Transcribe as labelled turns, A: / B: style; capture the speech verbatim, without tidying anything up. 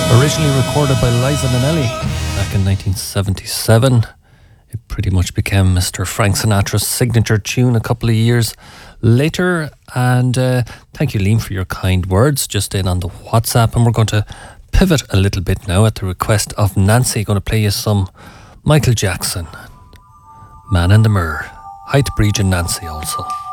A: Originally recorded by Liza Minnelli back in nineteen seventy-seven. It pretty much became Mister Frank Sinatra's signature tune a couple of years later. And uh, thank you, Liam, for your kind words just in on the WhatsApp. And we're going to pivot a little bit now at the request of Nancy. Going to play you some Michael Jackson, Man in the Mirror. Hi to Bridge and Nancy also.